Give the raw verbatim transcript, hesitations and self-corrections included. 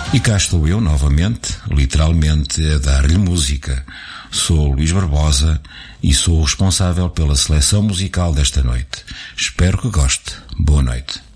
E cá estou eu novamente, literalmente, a dar-lhe música. Sou Luís Barbosa e sou o responsável pela seleção musical desta noite. Espero que goste. Boa noite.